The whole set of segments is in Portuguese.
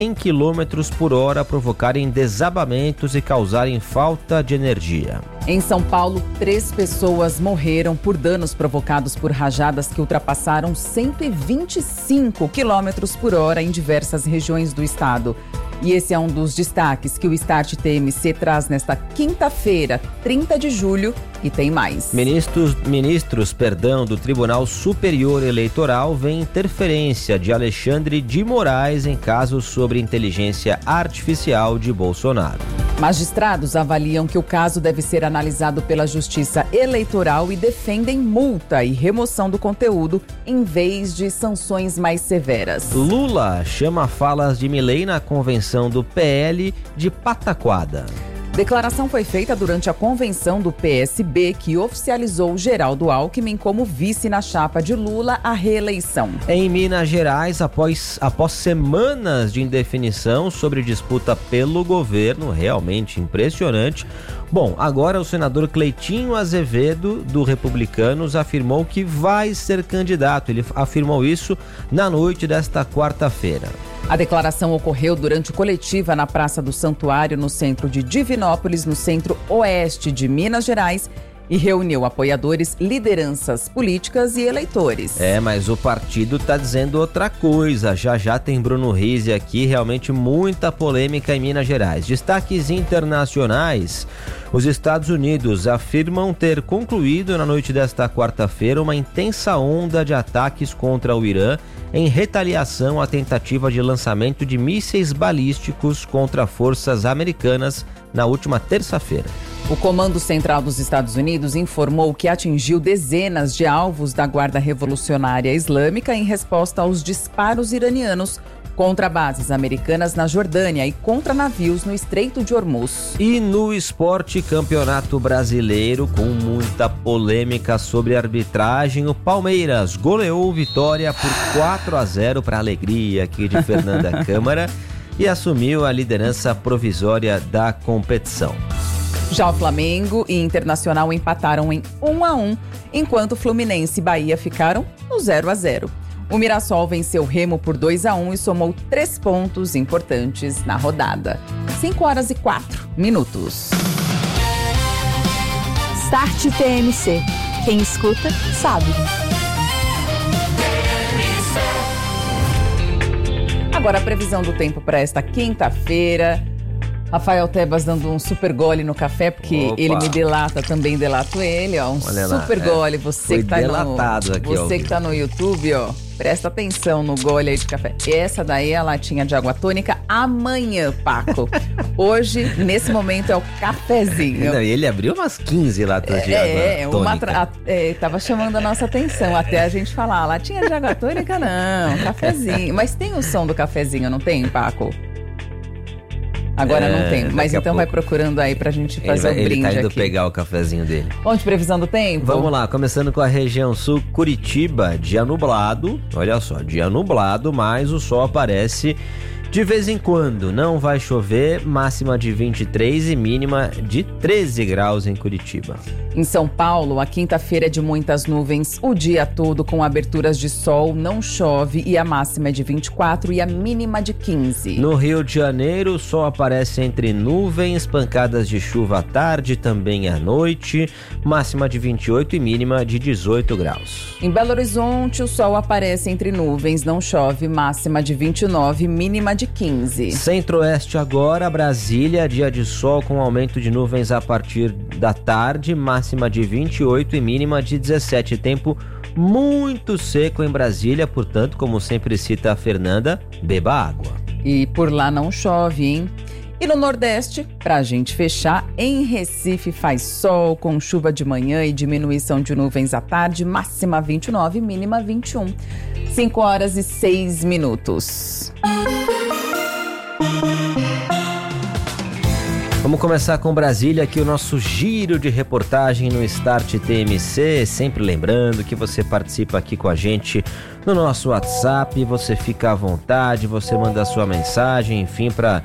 100 km por hora, provocarem desabamentos e causarem falta de energia. Em São Paulo, 3 pessoas morreram por danos provocados por rajadas que ultrapassaram 125 km por hora em diversas regiões do estado. E esse é um dos destaques que o Start TMC traz nesta quinta-feira, 30 de julho, e tem mais. Ministros do Tribunal Superior Eleitoral veem interferência de Alexandre de Moraes em casos sobre inteligência artificial de Bolsonaro. Magistrados avaliam que o caso deve ser analisado pela Justiça Eleitoral e defendem multa e remoção do conteúdo em vez de sanções mais severas. Lula chama falas de Milei na convenção do PL de pataquada. Declaração foi feita durante a convenção do PSB, que oficializou Geraldo Alckmin como vice na chapa de Lula à reeleição. Em Minas Gerais, após semanas de indefinição sobre disputa pelo governo, realmente impressionante. Bom, agora o senador Cleitinho Azevedo, do Republicanos, afirmou que vai ser candidato. Ele afirmou isso na noite desta quarta-feira. A declaração ocorreu durante coletiva na Praça do Santuário, no centro de Divinópolis, no centro-oeste de Minas Gerais, e reuniu apoiadores, lideranças políticas e eleitores. Mas o partido está dizendo outra coisa. Já tem Bruno Rizzi aqui, realmente muita polêmica em Minas Gerais. Destaques internacionais. Os Estados Unidos afirmam ter concluído na noite desta quarta-feira uma intensa onda de ataques contra o Irã em retaliação à tentativa de lançamento de mísseis balísticos contra forças americanas na última terça-feira. O Comando Central dos Estados Unidos informou que atingiu dezenas de alvos da Guarda Revolucionária Islâmica em resposta aos disparos iranianos contra bases americanas na Jordânia e contra navios no Estreito de Hormuz. E no esporte, Campeonato Brasileiro, com muita polêmica sobre arbitragem, o Palmeiras goleou o Vitória por 4-0 para a alegria aqui de Fernanda Câmara e assumiu a liderança provisória da competição. Já o Flamengo e Internacional empataram em 1-1, enquanto Fluminense e Bahia ficaram no 0-0. O Mirassol venceu o Remo por 2-1 e somou 3 pontos importantes na rodada. 5h04. Start TMC. Quem escuta, sabe. Agora a previsão do tempo para esta quinta-feira. Rafael Tebas dando um super gole no café, porque ele me delata, também delato ele, ó. Super gole, você que tá que tá no YouTube, ó. Presta atenção no gole aí de café. Essa daí é a latinha de água tônica amanhã, Paco. Hoje, nesse momento, é o cafezinho. Não, e ele abriu umas 15 latas de água tônica. Tava chamando a nossa atenção, até a gente falar, latinha de água tônica não, cafezinho. Mas tem o som do cafezinho, não tem, Paco? Agora não tem, mas então vai procurando aí pra gente fazer o brinde aqui. Ele tá indo pegar o cafezinho dele. Vamos de previsão do tempo? Vamos lá, começando com a região sul, Curitiba, dia nublado, olha só, dia nublado, mas o sol aparece de vez em quando. Não vai chover, máxima de 23 e mínima de 13 graus em Curitiba. Em São Paulo, a quinta-feira é de muitas nuvens, o dia todo com aberturas de sol, não chove e a máxima é de 24 e a mínima de 15. No Rio de Janeiro, o sol aparece entre nuvens, pancadas de chuva à tarde, também à noite, máxima de 28 e mínima de 18 graus. Em Belo Horizonte, o sol aparece entre nuvens, não chove, máxima de 29 e mínima de 15. Centro-Oeste agora, Brasília, dia de sol com aumento de nuvens a partir da tarde, máxima de 28 e mínima de 17. Tempo muito seco em Brasília, portanto, como sempre cita a Fernanda, beba água. E por lá não chove, hein? E no Nordeste, pra gente fechar, em Recife faz sol com chuva de manhã e diminuição de nuvens à tarde, máxima 29, mínima 21. 5h06. Vamos começar com Brasília, aqui o nosso giro de reportagem no Start TMC, sempre lembrando que você participa aqui com a gente no nosso WhatsApp, você fica à vontade, você manda a sua mensagem, enfim, para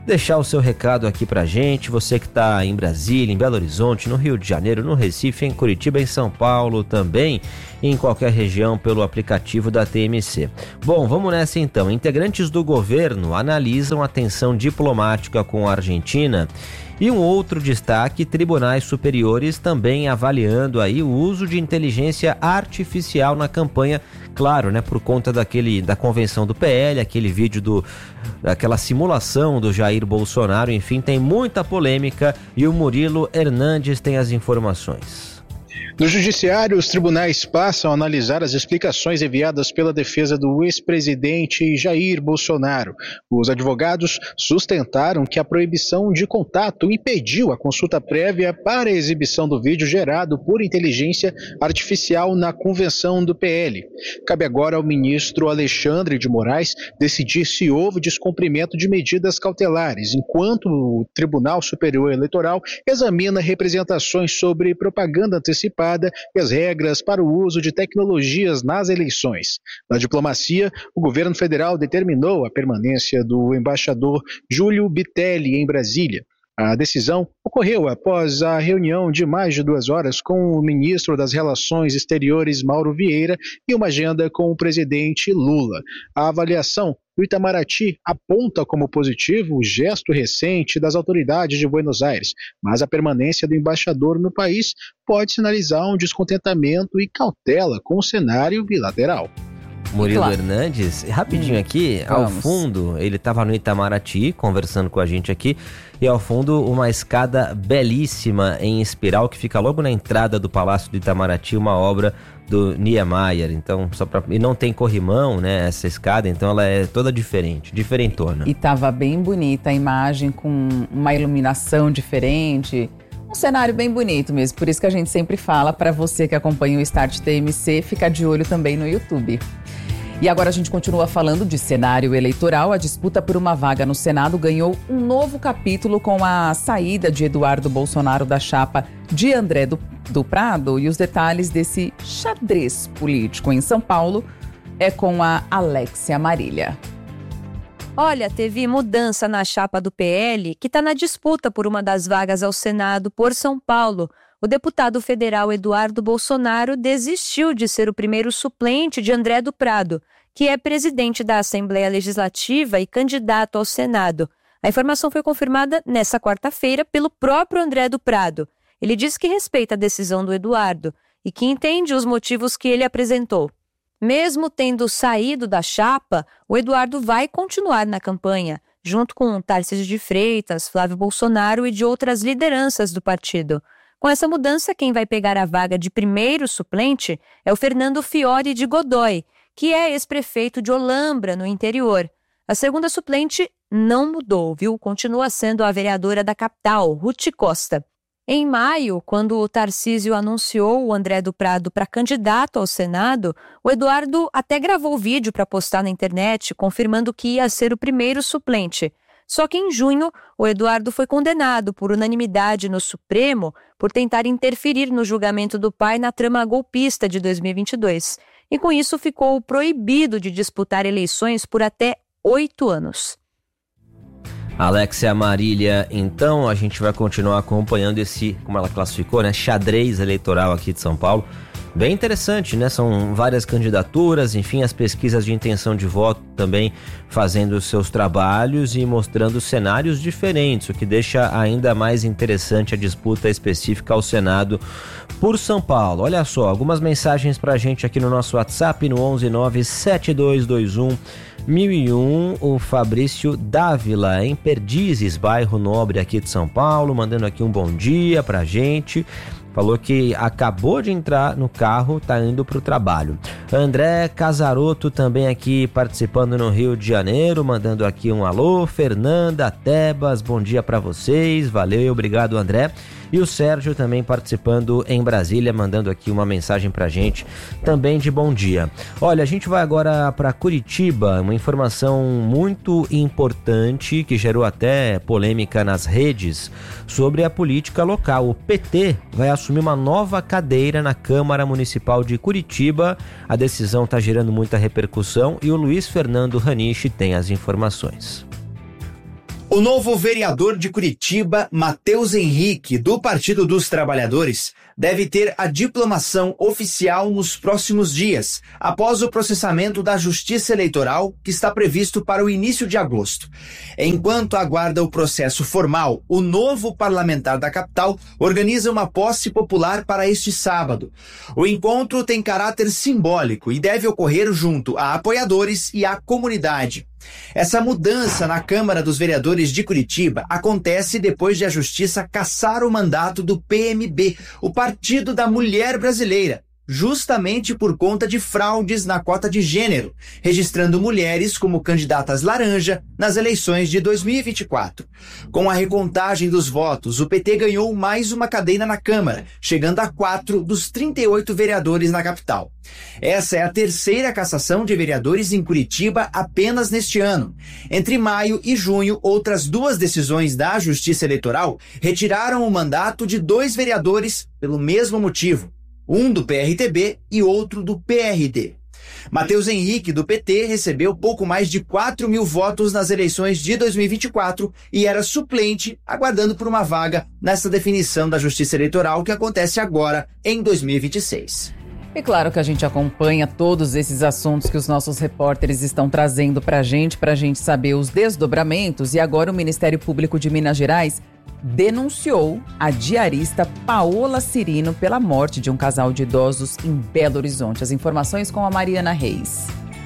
deixar o seu recado aqui pra gente, você que está em Brasília, em Belo Horizonte, no Rio de Janeiro, no Recife, em Curitiba, em São Paulo também, em qualquer região pelo aplicativo da TMC. Bom, vamos nessa então. Integrantes do governo analisam a tensão diplomática com a Argentina. E um outro destaque, tribunais superiores também avaliando aí o uso de inteligência artificial na campanha, claro, né, por conta da convenção do PL, aquele vídeo daquela simulação do Jair Bolsonaro, enfim, tem muita polêmica e o Murilo Hernandes tem as informações. No judiciário, os tribunais passam a analisar as explicações enviadas pela defesa do ex-presidente Jair Bolsonaro. Os advogados sustentaram que a proibição de contato impediu a consulta prévia para a exibição do vídeo gerado por inteligência artificial na convenção do PL. Cabe agora ao ministro Alexandre de Moraes decidir se houve descumprimento de medidas cautelares, enquanto o Tribunal Superior Eleitoral examina representações sobre propaganda antecipada e as regras para o uso de tecnologias nas eleições. Na diplomacia, o governo federal determinou a permanência do embaixador Júlio Bitelli em Brasília. A decisão ocorreu após a reunião de mais de 2 horas com o ministro das Relações Exteriores, Mauro Vieira, e uma agenda com o presidente Lula. A avaliação do Itamaraty aponta como positivo o gesto recente das autoridades de Buenos Aires, mas a permanência do embaixador no país pode sinalizar um descontentamento e cautela com o cenário bilateral. Murilo Hernandes, rapidinho aqui, ao fundo, ele estava no Itamaraty conversando com a gente aqui, e ao fundo uma escada belíssima em espiral que fica logo na entrada do Palácio do Itamaraty, uma obra do Niemeyer. Então, e não tem corrimão, né, essa escada, então ela é toda diferentona. E tava bem bonita a imagem, com uma iluminação diferente. Um cenário bem bonito mesmo, por isso que a gente sempre fala para você que acompanha o Start TMC, ficar de olho também no YouTube. E agora a gente continua falando de cenário eleitoral. A disputa por uma vaga no Senado ganhou um novo capítulo com a saída de Eduardo Bolsonaro da chapa de André do Prado. E os detalhes desse xadrez político em São Paulo é com a Alexia Marília. Olha, teve mudança na chapa do PL, que está na disputa por uma das vagas ao Senado por São Paulo. O deputado federal Eduardo Bolsonaro desistiu de ser o primeiro suplente de André do Prado, que é presidente da Assembleia Legislativa e candidato ao Senado. A informação foi confirmada nesta quarta-feira pelo próprio André do Prado. Ele disse que respeita a decisão do Eduardo e que entende os motivos que ele apresentou. Mesmo tendo saído da chapa, o Eduardo vai continuar na campanha, junto com Tarcísio de Freitas, Flávio Bolsonaro e de outras lideranças do partido. Com essa mudança, quem vai pegar a vaga de primeiro suplente é o Fernando Fiore de Godoy, que é ex-prefeito de Olambra, no interior. A segunda suplente não mudou, viu? Continua sendo a vereadora da capital, Ruth Costa. Em maio, quando o Tarcísio anunciou o André do Prado para candidato ao Senado, o Eduardo até gravou vídeo para postar na internet, confirmando que ia ser o primeiro suplente. Só que em junho, o Eduardo foi condenado por unanimidade no Supremo por tentar interferir no julgamento do pai na trama golpista de 2022. E com isso ficou proibido de disputar eleições por até 8 anos. Alexia Marília, então a gente vai continuar acompanhando esse, como ela classificou, né, xadrez eleitoral aqui de São Paulo. Bem interessante, né? São várias candidaturas, enfim, as pesquisas de intenção de voto também fazendo os seus trabalhos e mostrando cenários diferentes, o que deixa ainda mais interessante a disputa específica ao Senado por São Paulo. Olha só, algumas mensagens pra gente aqui no nosso WhatsApp, no 11972211001, o Fabrício Dávila, em Perdizes, bairro Nobre aqui de São Paulo, mandando aqui um bom dia pra gente. Falou que acabou de entrar no carro, tá indo pro trabalho. André Casaroto também aqui participando no Rio de Janeiro, mandando aqui um alô. Fernanda Tebas, bom dia para vocês, valeu e obrigado, André. E o Sérgio também participando em Brasília, mandando aqui uma mensagem pra gente, também de bom dia. Olha, a gente vai agora para Curitiba, uma informação muito importante que gerou até polêmica nas redes sobre a política local. O PT vai assumir uma nova cadeira na Câmara Municipal de Curitiba. A decisão está gerando muita repercussão e o Luiz Fernando Ranichi tem as informações. O novo vereador de Curitiba, Matheus Henrique, do Partido dos Trabalhadores, deve ter a diplomação oficial nos próximos dias, após o processamento da Justiça Eleitoral, que está previsto para o início de agosto. Enquanto aguarda o processo formal, o novo parlamentar da capital organiza uma posse popular para este sábado. O encontro tem caráter simbólico e deve ocorrer junto a apoiadores e à comunidade. Essa mudança na Câmara dos Vereadores de Curitiba acontece depois de a Justiça cassar o mandato do PMB, o Partido da Mulher Brasileira, justamente por conta de fraudes na cota de gênero, registrando mulheres como candidatas laranja nas eleições de 2024. Com a recontagem dos votos, o PT ganhou mais uma cadeira na Câmara, chegando a 4 dos 38 vereadores na capital. Essa é a terceira cassação de vereadores em Curitiba apenas neste ano. Entre maio e junho, outras 2 decisões da Justiça Eleitoral retiraram o mandato de 2 vereadores pelo mesmo motivo. Um do PRTB e outro do PRD. Matheus Henrique, do PT, recebeu pouco mais de 4 mil votos nas eleições de 2024 e era suplente, aguardando por uma vaga nessa definição da Justiça Eleitoral que acontece agora, em 2026. E claro que a gente acompanha todos esses assuntos que os nossos repórteres estão trazendo para a gente saber os desdobramentos. E agora o Ministério Público de Minas Gerais denunciou a diarista Paola Cirino pela morte de um casal de idosos em Belo Horizonte. As informações com a Mariana Reis.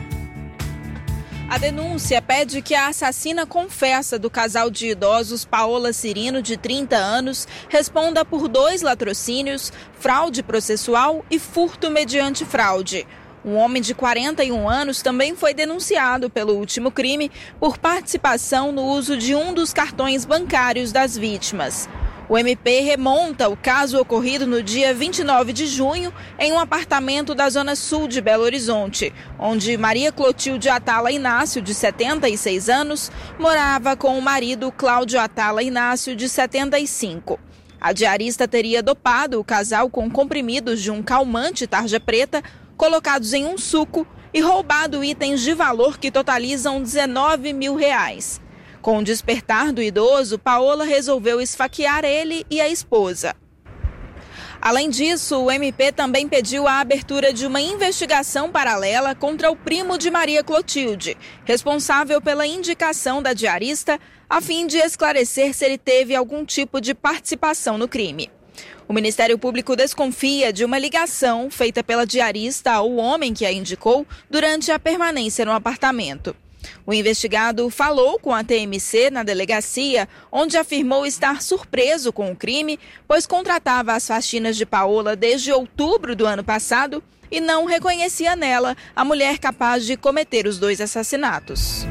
A denúncia pede que a assassina confessa do casal de idosos Paola Cirino, de 30 anos, responda por 2 latrocínios, fraude processual e furto mediante fraude. Um homem de 41 anos também foi denunciado pelo último crime por participação no uso de um dos cartões bancários das vítimas. O MP remonta o caso ocorrido no dia 29 de junho em um apartamento da zona sul de Belo Horizonte, onde Maria Clotilde Atala Inácio, de 76 anos, morava com o marido Cláudio Atala Inácio, de 75. A diarista teria dopado o casal com comprimidos de um calmante tarja preta colocados em um suco e roubado itens de valor que totalizam R$19 mil. Com o despertar do idoso, Paola resolveu esfaquear ele e a esposa. Além disso, o MP também pediu a abertura de uma investigação paralela contra o primo de Maria Clotilde, responsável pela indicação da diarista, a fim de esclarecer se ele teve algum tipo de participação no crime. O Ministério Público desconfia de uma ligação feita pela diarista ao homem que a indicou durante a permanência no apartamento. O investigado falou com a TMC na delegacia, onde afirmou estar surpreso com o crime, pois contratava as faxinas de Paola desde outubro do ano passado e não reconhecia nela a mulher capaz de cometer os 2 assassinatos.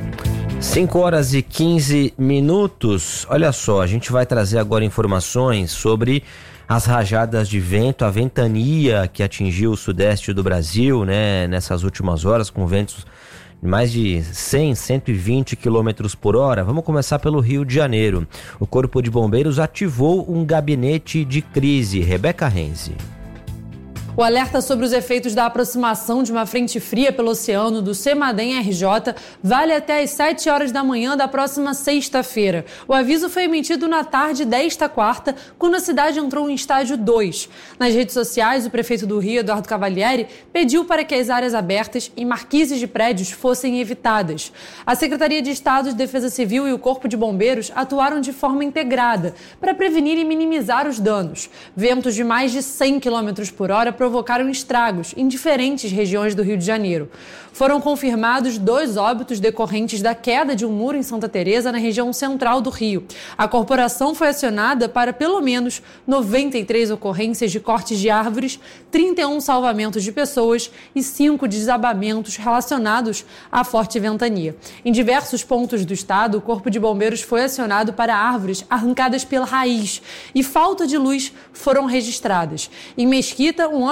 5h15. Olha só, a gente vai trazer agora informações sobre as rajadas de vento, a ventania que atingiu o sudeste do Brasil, né, nessas últimas horas, com ventos de mais de 100, 120 km por hora. Vamos começar pelo Rio de Janeiro. O Corpo de Bombeiros ativou um gabinete de crise. Rebeca Renzi. O alerta sobre os efeitos da aproximação de uma frente fria pelo oceano do CEMADEM RJ vale até às 7 horas da manhã da próxima sexta-feira. O aviso foi emitido na tarde desta quarta, quando a cidade entrou em estágio 2. Nas redes sociais, o prefeito do Rio, Eduardo Cavalieri, pediu para que as áreas abertas e marquises de prédios fossem evitadas. A Secretaria de Estado de Defesa Civil e o Corpo de Bombeiros atuaram de forma integrada para prevenir e minimizar os danos. Ventos de mais de 100 km por hora provocaram estragos em diferentes regiões do Rio de Janeiro. Foram confirmados 2 óbitos decorrentes da queda de um muro em Santa Teresa, na região central do Rio. A corporação foi acionada para pelo menos 93 ocorrências de cortes de árvores, 31 salvamentos de pessoas e 5 desabamentos relacionados à forte ventania. Em diversos pontos do estado, o Corpo de Bombeiros foi acionado para árvores arrancadas pela raiz e falta de luz foram registradas. Em Mesquita, um homem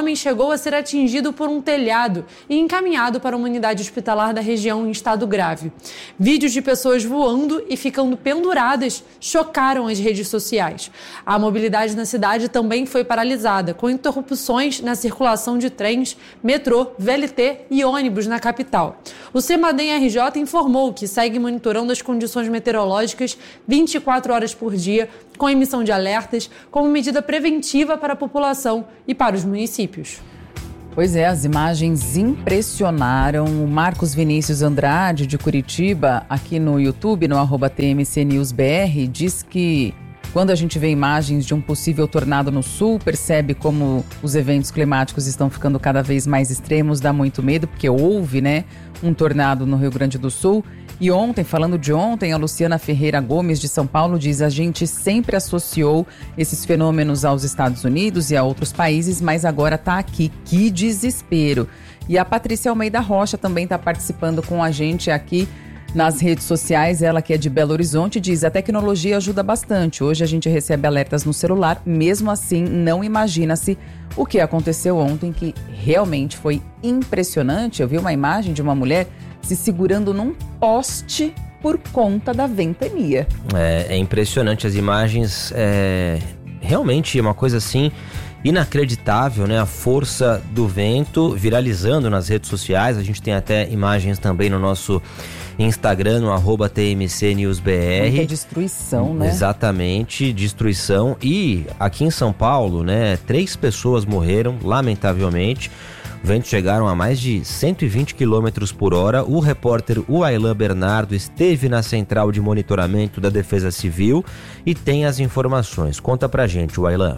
homem chegou a ser atingido por um telhado e encaminhado para uma unidade hospitalar da região em estado grave. Vídeos de pessoas voando e ficando penduradas chocaram as redes sociais. A mobilidade na cidade também foi paralisada, com interrupções na circulação de trens, metrô, VLT e ônibus na capital. O CEMADEM RJ informou que segue monitorando as condições meteorológicas 24 horas por dia, com emissão de alertas, como medida preventiva para a população e para os municípios. Pois é, as imagens impressionaram. O Marcos Vinícius Andrade, de Curitiba, aqui no YouTube, no @TMCNewsBR, diz que quando a gente vê imagens de um possível tornado no sul, percebe como os eventos climáticos estão ficando cada vez mais extremos, dá muito medo, porque houve, um tornado no Rio Grande do Sul. E ontem, falando de ontem, a Luciana Ferreira Gomes, de São Paulo, diz: a gente sempre associou esses fenômenos aos Estados Unidos e a outros países, mas agora está aqui. Que desespero! E a Patrícia Almeida Rocha também está participando com a gente aqui nas redes sociais. Ela, que é de Belo Horizonte, diz: a tecnologia ajuda bastante. Hoje a gente recebe alertas no celular, mesmo assim não imagina-se o que aconteceu ontem, que realmente foi impressionante. Eu vi uma imagem de uma mulher se segurando num poste por conta da ventania. É impressionante as imagens, realmente uma coisa assim inacreditável, a força do vento viralizando nas redes sociais. A gente tem até imagens também no nosso Instagram, no @TMCNewsBR. Muita destruição, Exatamente, destruição. E aqui em São Paulo, 3 pessoas morreram, lamentavelmente. Ventos chegaram a mais de 120 km por hora. O repórter Wailan Bernardo esteve na central de monitoramento da Defesa Civil e tem as informações. Conta pra gente, Wailan.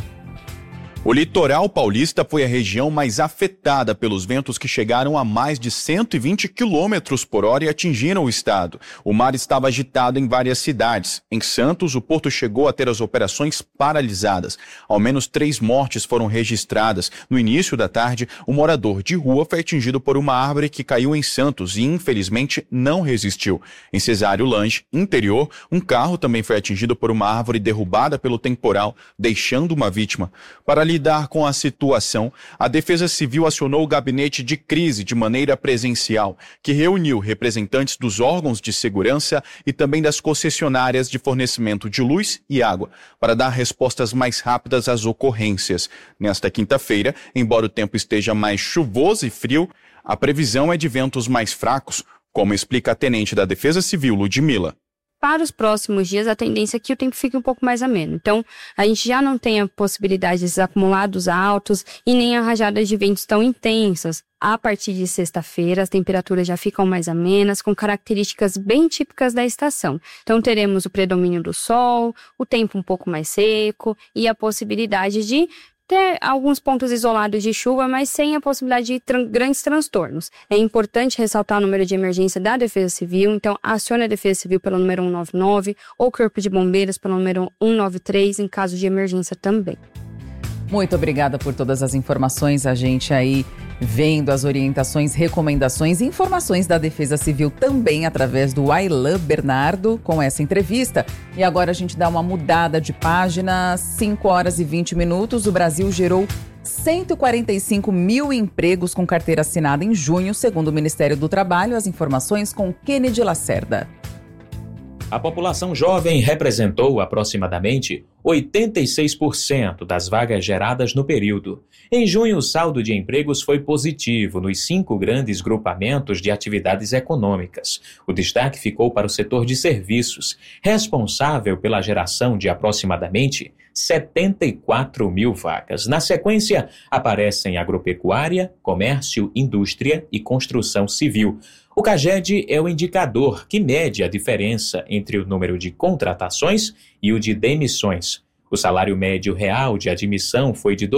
O litoral paulista foi a região mais afetada pelos ventos que chegaram a mais de 120 km por hora e atingiram o estado. O mar estava agitado em várias cidades. Em Santos, o porto chegou a ter as operações paralisadas. Ao menos 3 mortes foram registradas. No início da tarde, um morador de rua foi atingido por uma árvore que caiu em Santos e, infelizmente, não resistiu. Em Cesário Lange, interior, um carro também foi atingido por uma árvore derrubada pelo temporal, deixando uma vítima. Para lidar com a situação, a Defesa Civil acionou o gabinete de crise de maneira presencial, que reuniu representantes dos órgãos de segurança e também das concessionárias de fornecimento de luz e água, para dar respostas mais rápidas às ocorrências. Nesta quinta-feira, embora o tempo esteja mais chuvoso e frio, a previsão é de ventos mais fracos, como explica a tenente da Defesa Civil, Ludmila. Para os próximos dias, a tendência é que o tempo fique um pouco mais ameno. Então, a gente já não tem a possibilidade desses acumulados altos e nem a rajadas de ventos tão intensas. A partir de sexta-feira, as temperaturas já ficam mais amenas, com características bem típicas da estação. Então, teremos o predomínio do sol, o tempo um pouco mais seco e a possibilidade de ter alguns pontos isolados de chuva, mas sem a possibilidade de grandes transtornos. É importante ressaltar o número de emergência da Defesa Civil, então acione a Defesa Civil pelo número 199 ou o Corpo de Bombeiros pelo número 193 em caso de emergência também. Muito obrigada por todas as informações, a gente aí vendo as orientações, recomendações e informações da Defesa Civil também através do Wailan Bernardo com essa entrevista. E agora a gente dá uma mudada de página, 5 horas e 20 minutos. O Brasil gerou 145 mil empregos com carteira assinada em junho, segundo o Ministério do Trabalho. As informações com Kennedy Lacerda. A população jovem representou aproximadamente 86% das vagas geradas no período. Em junho, o saldo de empregos foi positivo nos 5 grandes grupamentos de atividades econômicas. O destaque ficou para o setor de serviços, responsável pela geração de aproximadamente 74 mil vagas. Na sequência, aparecem agropecuária, comércio, indústria e construção civil. O CAGED é o indicador que mede a diferença entre o número de contratações e o de demissões. O salário médio real de admissão foi de R$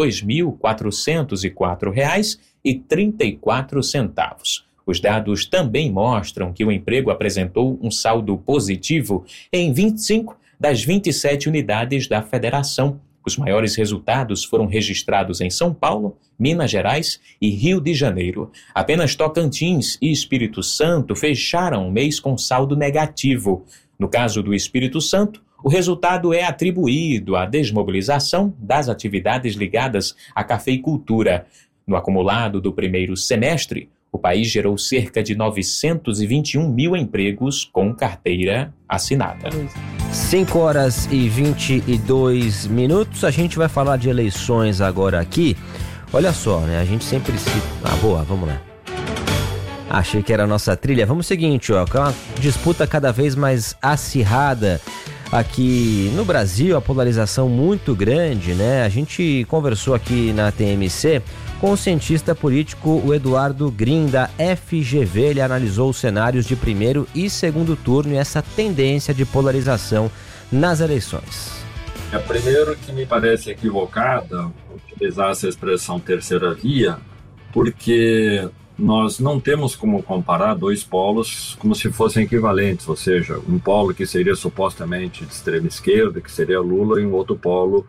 2.404,34. Os dados também mostram que o emprego apresentou um saldo positivo em 25 das 27 unidades da federação. Os maiores resultados foram registrados em São Paulo, Minas Gerais e Rio de Janeiro. Apenas Tocantins e Espírito Santo fecharam o mês com saldo negativo. No caso do Espírito Santo, o resultado é atribuído à desmobilização das atividades ligadas à cafeicultura. No acumulado do primeiro semestre, o país gerou cerca de 921 mil empregos com carteira assinada. 5 horas e 22 minutos. A gente vai falar de eleições agora aqui. Olha só, né? A gente sempre se... boa, vamos lá. Achei que era a nossa trilha. Vamos seguinte, ó. É uma disputa cada vez mais acirrada aqui no Brasil, a polarização muito grande, né? A gente conversou aqui na TMC com o cientista político o Eduardo Grin, da FGV. Ele analisou os cenários de primeiro e segundo turno e essa tendência de polarização nas eleições. Primeiro que me parece equivocada utilizar essa expressão terceira via, porque nós não temos como comparar dois polos como se fossem equivalentes, ou seja, um polo que seria supostamente de extrema esquerda, que seria Lula, e um outro polo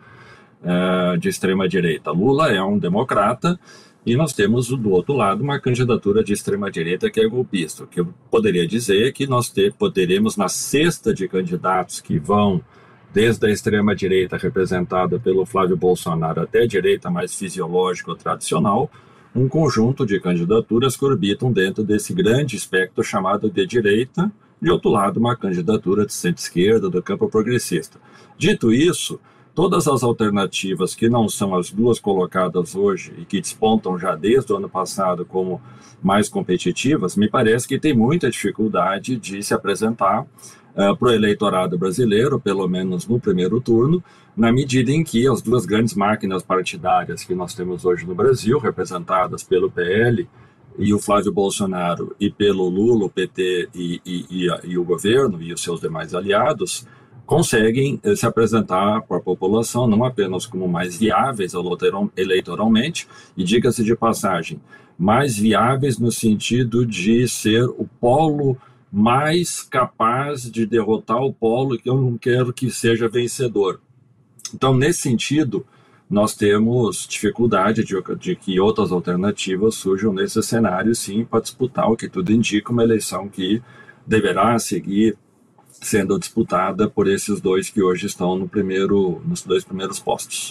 de extrema direita. Lula é um democrata e nós temos do outro lado uma candidatura de extrema direita que é golpista. O que eu poderia dizer é que nós poderemos na cesta de candidatos que vão desde a extrema direita representada pelo Flávio Bolsonaro até a direita mais fisiológica ou tradicional, um conjunto de candidaturas que orbitam dentro desse grande espectro chamado de direita, de outro lado uma candidatura de centro-esquerda do campo progressista. Dito isso, todas as alternativas que não são as duas colocadas hoje e que despontam já desde o ano passado como mais competitivas, me parece que tem muita dificuldade de se apresentar para o eleitorado brasileiro, pelo menos no primeiro turno, na medida em que as duas grandes máquinas partidárias que nós temos hoje no Brasil, representadas pelo PL e o Flávio Bolsonaro, e pelo Lula, o PT e o governo e os seus demais aliados, conseguem se apresentar para a população não apenas como mais viáveis eleitoralmente, e diga-se de passagem, mais viáveis no sentido de ser o polo mais capaz de derrotar o polo que eu não quero que seja vencedor. Então, nesse sentido, nós temos dificuldade de que outras alternativas surjam nesse cenário, sim, para disputar o que tudo indica, uma eleição que deverá seguir sendo disputada por esses dois que hoje estão nos dois primeiros postos.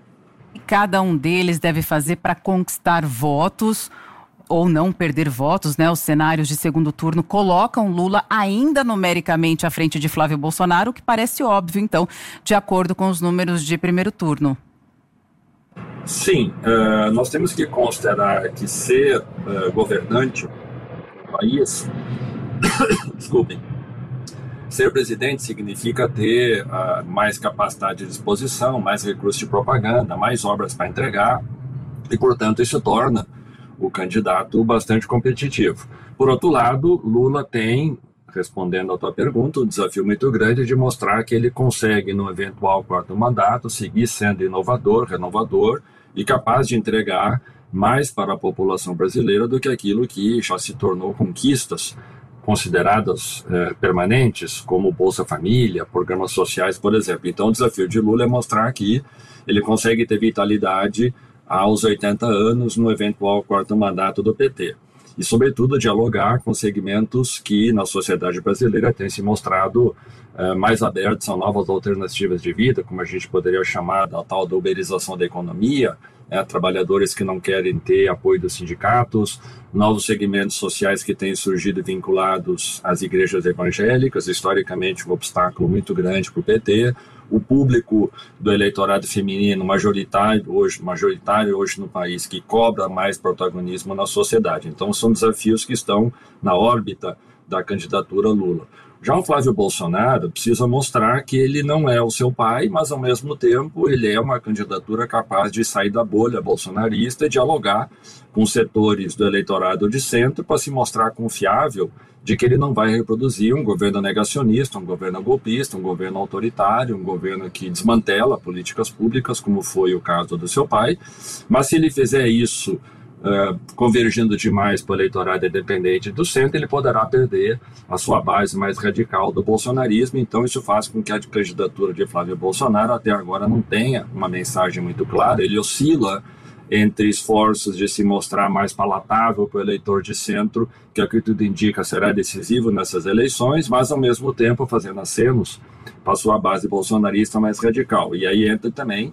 Cada um deles deve fazer para conquistar votos ou não perder votos, né? Os cenários de segundo turno colocam Lula ainda numericamente à frente de Flávio Bolsonaro, o que parece óbvio, então, de acordo com os números de primeiro turno. Sim, nós temos que considerar que ser governante do país, desculpem, ser presidente significa ter mais capacidade de exposição, mais recursos de propaganda, mais obras para entregar e, portanto, isso torna o candidato bastante competitivo. Por outro lado, Lula tem, respondendo à tua pergunta, um desafio muito grande de mostrar que ele consegue, no eventual quarto mandato, seguir sendo inovador, renovador e capaz de entregar mais para a população brasileira do que aquilo que já se tornou conquistas consideradas permanentes, como Bolsa Família, programas sociais, por exemplo. Então, o desafio de Lula é mostrar que ele consegue ter vitalidade aos 80 anos no eventual quarto mandato do PT. E, sobretudo, dialogar com segmentos que, na sociedade brasileira, têm se mostrado mais abertos a novas alternativas de vida, como a gente poderia chamar da tal da uberização da economia, trabalhadores que não querem ter apoio dos sindicatos, novos segmentos sociais que têm surgido vinculados às igrejas evangélicas, historicamente um obstáculo muito grande para o PT, o público do eleitorado feminino majoritário hoje no país, que cobra mais protagonismo na sociedade. Então são desafios que estão na órbita da candidatura Lula. Já o Flávio Bolsonaro precisa mostrar que ele não é o seu pai, mas ao mesmo tempo ele é uma candidatura capaz de sair da bolha bolsonarista e dialogar com setores do eleitorado de centro para se mostrar confiável de que ele não vai reproduzir um governo negacionista, um governo golpista, um governo autoritário, um governo que desmantela políticas públicas, como foi o caso do seu pai. Mas se ele fizer isso convergindo demais para o eleitorado independente do centro, ele poderá perder a sua base mais radical do bolsonarismo. Então isso faz com que a candidatura de Flávio Bolsonaro até agora não tenha uma mensagem muito clara. Ele oscila entre esforços de se mostrar mais palatável para o eleitor de centro, que é o que tudo indica será decisivo nessas eleições, mas ao mesmo tempo fazendo acenos para a sua base bolsonarista mais radical. E aí entra também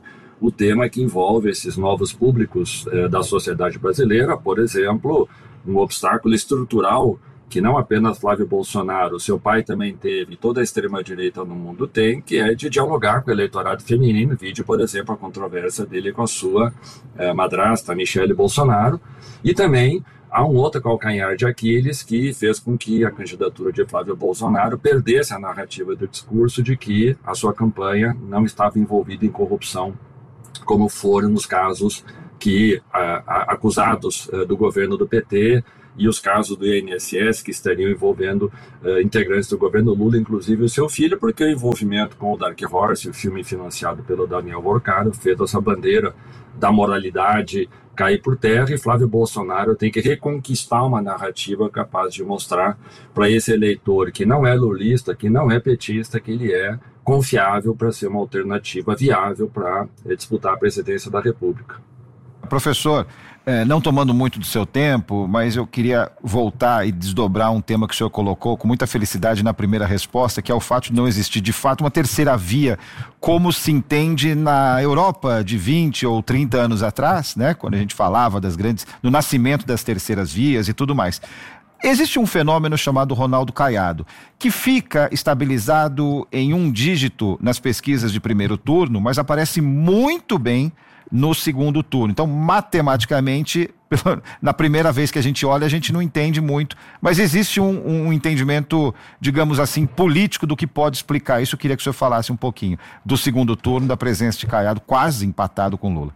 o tema que envolve esses novos públicos da sociedade brasileira, por exemplo, um obstáculo estrutural que não apenas Flávio Bolsonaro, seu pai também teve, toda a extrema-direita no mundo tem, que é de dialogar com o eleitorado feminino, vide, por exemplo, a controvérsia dele com a sua madrasta, Michele Bolsonaro, e também há um outro calcanhar de Aquiles que fez com que a candidatura de Flávio Bolsonaro perdesse a narrativa do discurso de que a sua campanha não estava envolvida em corrupção, como foram nos casos que acusados do governo do PT, e os casos do INSS que estariam envolvendo integrantes do governo Lula, inclusive o seu filho, porque o envolvimento com o Dark Horse, o filme financiado pelo Daniel Borcaro, fez essa bandeira da moralidade cair por terra, e Flávio Bolsonaro tem que reconquistar uma narrativa capaz de mostrar para esse eleitor que não é lulista, que não é petista, que ele é confiável para ser uma alternativa viável para disputar a presidência da República. Professor, não tomando muito do seu tempo, mas eu queria voltar e desdobrar um tema que o senhor colocou com muita felicidade na primeira resposta, que é o fato de não existir de fato uma terceira via, como se entende na Europa de 20 ou 30 anos atrás, né, quando a gente falava do nascimento das terceiras vias e tudo mais. Existe um fenômeno chamado Ronaldo Caiado, que fica estabilizado em um dígito nas pesquisas de primeiro turno, mas aparece muito bem no segundo turno. Então, matematicamente, na primeira vez que a gente olha, a gente não entende muito, mas existe um entendimento, digamos assim, político do que pode explicar isso. Eu queria que o senhor falasse um pouquinho do segundo turno, da presença de Caiado, quase empatado com Lula.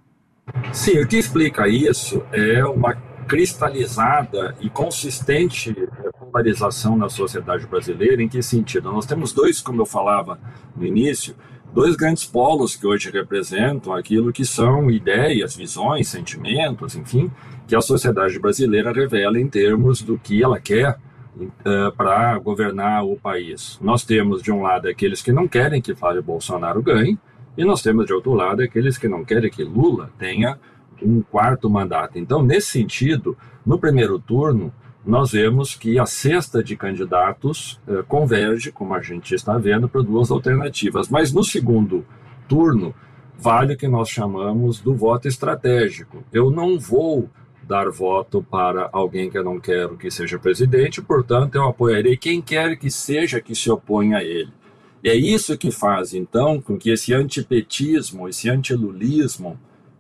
Sim, o que explica isso é uma cristalizada e consistente polarização na sociedade brasileira. Em que sentido? Nós temos dois, como eu falava no início, dois grandes polos que hoje representam aquilo que são ideias, visões, sentimentos, enfim, que a sociedade brasileira revela em termos do que ela quer para governar o país. Nós temos, de um lado, aqueles que não querem que Flávio Bolsonaro ganhe, e nós temos, de outro lado, aqueles que não querem que Lula tenha um quarto mandato. Então, nesse sentido, no primeiro turno, nós vemos que a cesta de candidatos converge, como a gente está vendo, para duas alternativas. Mas no segundo turno, vale o que nós chamamos do voto estratégico. Eu não vou dar voto para alguém que eu não quero que seja presidente, portanto, eu apoiarei quem quer que seja que se oponha a ele. E é isso que faz, então, com que esse antipetismo, esse antilulismo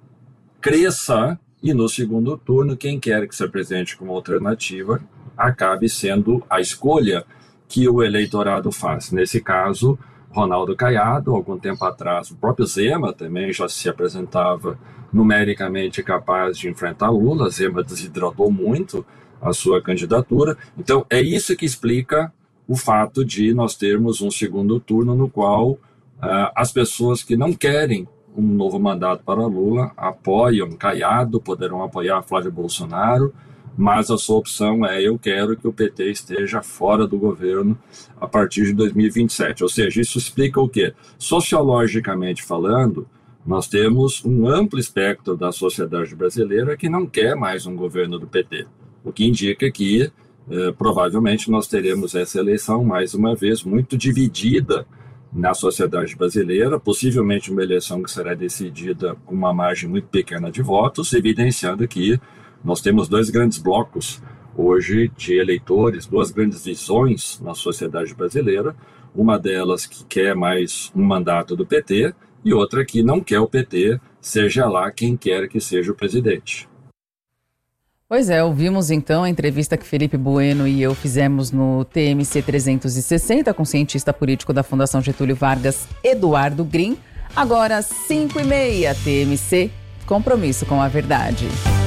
cresça, e no segundo turno, quem quer que se apresente como alternativa acabe sendo a escolha que o eleitorado faz. Nesse caso, Ronaldo Caiado, algum tempo atrás, o próprio Zema também já se apresentava numericamente capaz de enfrentar Lula. Zema desidratou muito a sua candidatura. Então, é isso que explica o fato de nós termos um segundo turno no qual as pessoas que não querem um novo mandato para Lula apoiam Caiado, poderão apoiar Flávio Bolsonaro, mas a sua opção é: eu quero que o PT esteja fora do governo a partir de 2027. Ou seja, isso explica o quê? Sociologicamente falando, nós temos um amplo espectro da sociedade brasileira que não quer mais um governo do PT, o que indica que provavelmente nós teremos essa eleição, mais uma vez, muito dividida na sociedade brasileira, possivelmente uma eleição que será decidida com uma margem muito pequena de votos, evidenciando que nós temos dois grandes blocos hoje de eleitores, duas grandes visões na sociedade brasileira, uma delas que quer mais um mandato do PT e outra que não quer o PT, seja lá quem quer que seja o presidente. Pois é, ouvimos então a entrevista que Felipe Bueno e eu fizemos no TMC 360 com o cientista político da Fundação Getúlio Vargas, Eduardo Green. Agora 5h30, TMC, compromisso com a verdade.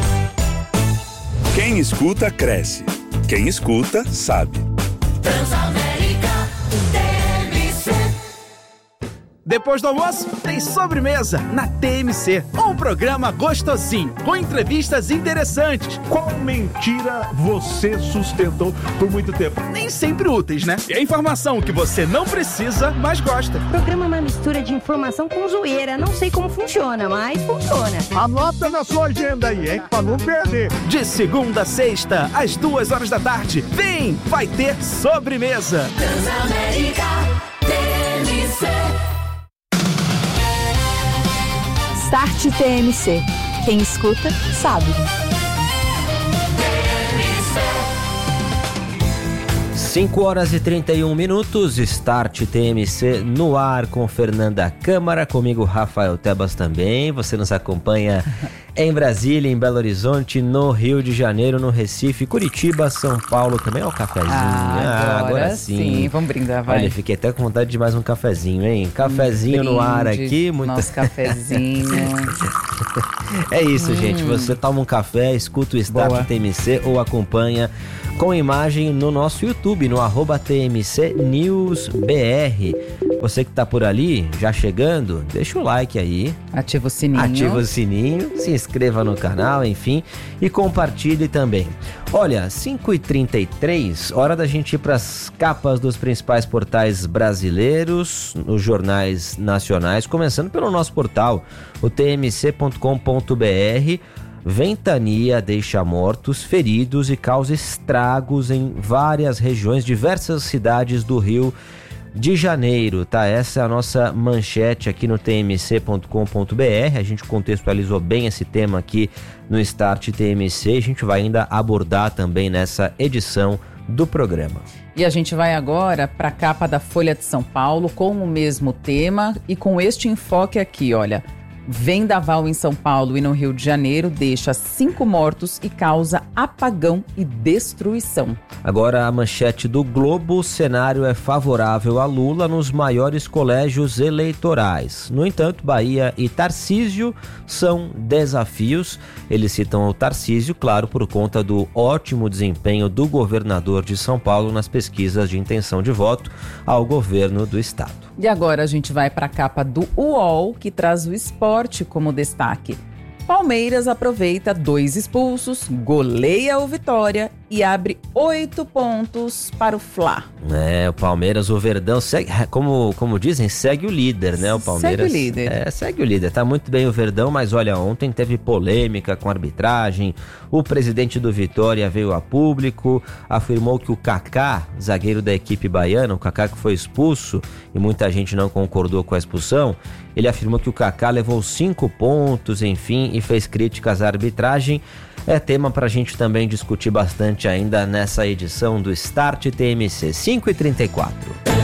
Quem escuta, cresce. Quem escuta, sabe. Transamérica TMC. Depois do almoço, tem sobremesa na TMC. Um programa gostosinho, com entrevistas interessantes. Qual mentira você sustentou por muito tempo? Nem sempre úteis, né? E a informação que você não precisa, mas gosta. O programa é uma mistura de informação com zoeira. Não sei como funciona, mas funciona. Anota na sua agenda aí, hein? Pra não perder. De segunda a sexta, às 2h da tarde. Vem, vai ter sobremesa. Transamérica TMC. Start TMC. Quem escuta, sabe. 5h31, Start TMC no ar com Fernanda Câmara, comigo Rafael Tebas também. Você nos acompanha em Brasília, em Belo Horizonte, no Rio de Janeiro, no Recife, Curitiba, São Paulo também. Ó, o cafezinho. Agora sim. Vamos brindar, vai. Olha, fiquei até com vontade de mais um cafezinho, hein? Cafezinho no ar aqui. Nosso cafezinho. É isso, gente. Você toma um café, escuta o Start TMC ou acompanha com imagem no nosso YouTube, no @TMCNewsBR. Você que tá por ali, já chegando, deixa o like aí. Ativa o sininho. Se inscreva no canal, enfim, e compartilhe também. Olha, 5h33, hora da gente ir para as capas dos principais portais brasileiros, nos jornais nacionais, começando pelo nosso portal, o tmc.com.br. Ventania deixa mortos, feridos e causa estragos em várias regiões, diversas cidades do Rio de Janeiro, tá? Essa é a nossa manchete aqui no tmc.com.br. A gente contextualizou bem esse tema aqui no Start TMC. A gente vai ainda abordar também nessa edição do programa. E a gente vai agora para a capa da Folha de São Paulo com o mesmo tema e com este enfoque aqui, olha. Vendaval em São Paulo e no Rio de Janeiro deixa 5 mortos e causa apagão e destruição. Agora a manchete do Globo, o cenário é favorável a Lula nos maiores colégios eleitorais. No entanto, Bahia e Tarcísio são desafios. Eles citam o Tarcísio, claro, por conta do ótimo desempenho do governador de São Paulo nas pesquisas de intenção de voto ao governo do estado. E agora a gente vai para a capa do UOL, que traz o esporte como destaque. Palmeiras aproveita 2 expulsos, goleia o Vitória e abre 8 pontos para o Fla. O Palmeiras, o Verdão, segue, como dizem, segue o líder, né? O Palmeiras segue o líder. Segue o líder. Tá muito bem o Verdão, mas olha, ontem teve polêmica com a arbitragem. O presidente do Vitória veio a público, afirmou que o Kaká, zagueiro da equipe baiana, o Kaká que foi expulso e muita gente não concordou com a expulsão, ele afirmou que o Kaká levou 5 pontos, enfim, e fez críticas à arbitragem. É tema pra gente também discutir bastante ainda nessa edição do Start TMC. 5h34.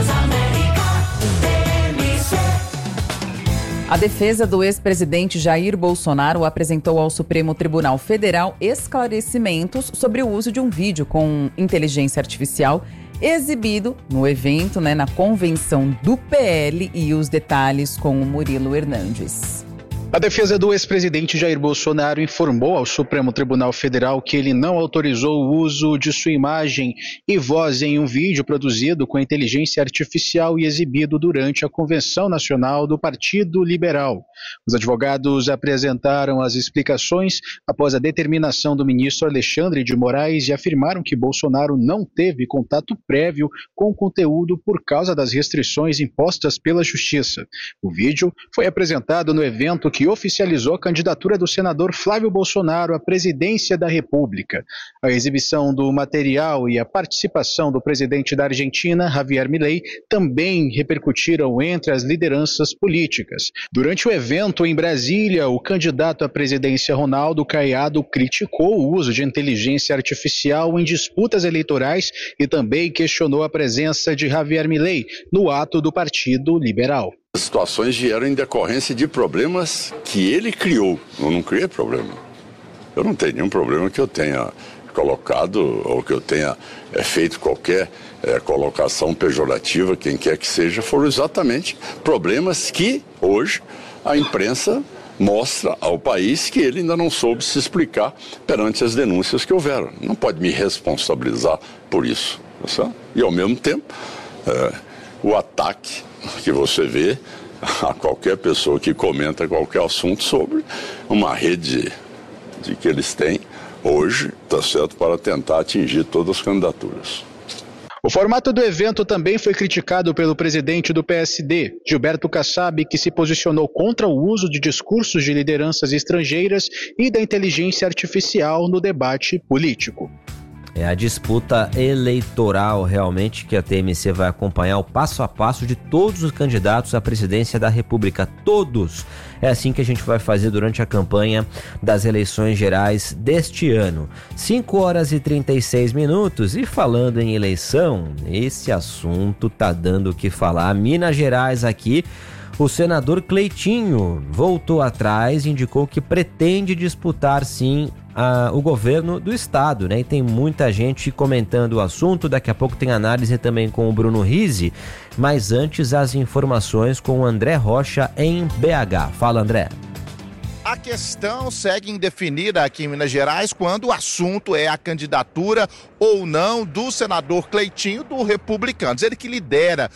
A defesa do ex-presidente Jair Bolsonaro apresentou ao Supremo Tribunal Federal esclarecimentos sobre o uso de um vídeo com inteligência artificial exibido no evento, na convenção do PL, e os detalhes com o Murilo Hernandes. A defesa do ex-presidente Jair Bolsonaro informou ao Supremo Tribunal Federal que ele não autorizou o uso de sua imagem e voz em um vídeo produzido com inteligência artificial e exibido durante a Convenção Nacional do Partido Liberal. Os advogados apresentaram as explicações após a determinação do ministro Alexandre de Moraes e afirmaram que Bolsonaro não teve contato prévio com o conteúdo por causa das restrições impostas pela Justiça. O vídeo foi apresentado no evento que oficializou a candidatura do senador Flávio Bolsonaro à presidência da República. A exibição do material e a participação do presidente da Argentina, Javier Milei, também repercutiram entre as lideranças políticas. Durante o evento em Brasília, o candidato à presidência Ronaldo Caiado criticou o uso de inteligência artificial em disputas eleitorais e também questionou a presença de Javier Milei no ato do Partido Liberal. As situações vieram em decorrência de problemas que ele criou. Eu não criei problema. Eu não tenho nenhum problema que eu tenha colocado ou que eu tenha feito qualquer colocação pejorativa, quem quer que seja. Foram exatamente problemas que hoje a imprensa mostra ao país que ele ainda não soube se explicar perante as denúncias que houveram. Não pode me responsabilizar por isso. Tá? E ao mesmo tempo, o ataque que você vê a qualquer pessoa que comenta qualquer assunto sobre uma rede que eles têm hoje, está certo, para tentar atingir todas as candidaturas. O formato do evento também foi criticado pelo presidente do PSD, Gilberto Kassab, que se posicionou contra o uso de discursos de lideranças estrangeiras e da inteligência artificial no debate político. É a disputa eleitoral realmente que a TMC vai acompanhar o passo a passo de todos os candidatos à presidência da República. Todos. É assim que a gente vai fazer durante a campanha das eleições gerais deste ano. 5h36. E falando em eleição, esse assunto tá dando o que falar. Minas Gerais aqui. O senador Cleitinho voltou atrás e indicou que pretende disputar sim o governo do estado, né? E tem muita gente comentando o assunto. Daqui a pouco tem análise também com o Bruno Rizzi, mas antes as informações com o André Rocha em BH. Fala, André. A questão segue indefinida aqui em Minas Gerais quando o assunto é a candidatura ou não do senador Cleitinho do Republicanos. Ele que lidera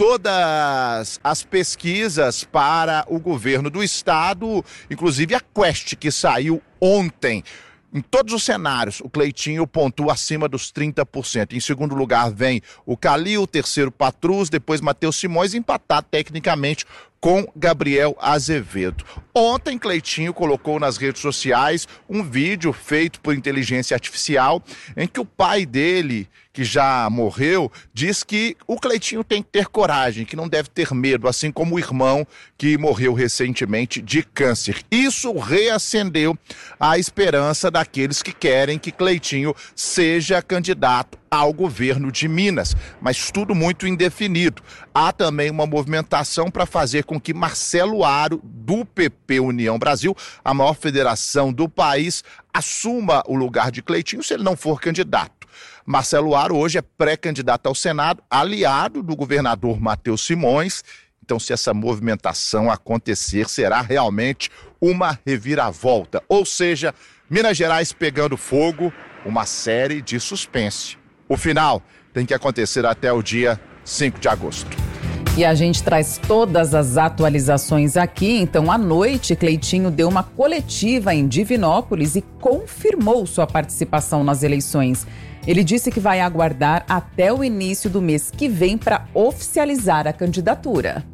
todas as pesquisas para o governo do estado, inclusive a Quest, que saiu ontem. Em todos os cenários, o Cleitinho pontua acima dos 30%. Em segundo lugar vem o Calil, terceiro Patrus, depois Matheus Simões, empatado tecnicamente com Gabriel Azevedo. Ontem, Cleitinho colocou nas redes sociais um vídeo feito por inteligência artificial em que o pai dele, que já morreu, diz que o Cleitinho tem que ter coragem, que não deve ter medo, assim como o irmão que morreu recentemente de câncer. Isso reacendeu a esperança daqueles que querem que Cleitinho seja candidato ao governo de Minas, mas tudo muito indefinido. Há também uma movimentação para fazer com que Marcelo Aro, do PP União Brasil, a maior federação do país, assuma o lugar de Cleitinho se ele não for candidato. Marcelo Aro hoje é pré-candidato ao Senado, aliado do governador Matheus Simões. Então, se essa movimentação acontecer, será realmente uma reviravolta. Ou seja, Minas Gerais pegando fogo, uma série de suspense. O final tem que acontecer até o dia 5 de agosto. E a gente traz todas as atualizações aqui. Então, à noite, Cleitinho deu uma coletiva em Divinópolis e confirmou sua participação nas eleições. Ele disse que vai aguardar até o início do mês que vem para oficializar a candidatura.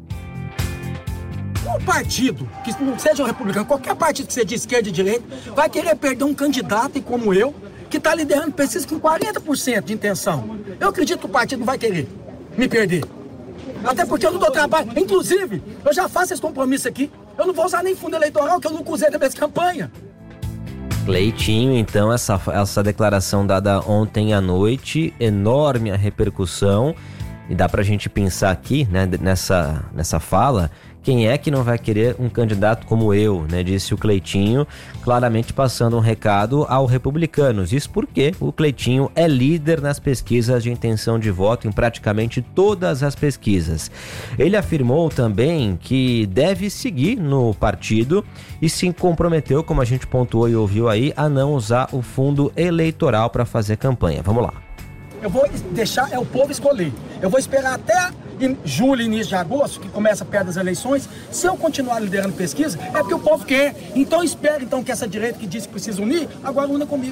Um partido, que não seja um republicano, qualquer partido que seja de esquerda e direita, vai querer perder um candidato como eu, que está liderando pesquisa com 40% de intenção. Eu acredito que o partido não vai querer me perder. Até porque eu não dou trabalho. Inclusive, eu já faço esse compromisso aqui. Eu não vou usar nem fundo eleitoral, que eu nunca usei nessa campanha. Cleitinho, então, essa declaração dada ontem à noite, enorme a repercussão. E dá pra gente pensar aqui, né, nessa fala, quem é que não vai querer um candidato como eu, né? Disse o Cleitinho, claramente passando um recado aos republicanos. Isso porque o Cleitinho é líder nas pesquisas de intenção de voto em praticamente todas as pesquisas. Ele afirmou também que deve seguir no partido e se comprometeu, como a gente pontuou e ouviu aí, a não usar o fundo eleitoral para fazer campanha. Vamos lá. Eu vou deixar o povo escolher. Eu vou esperar até julho, início de agosto, que começa perto das eleições. Se eu continuar liderando pesquisa, é porque o povo quer. Então espero que essa direita que disse que precisa unir, agora una comigo.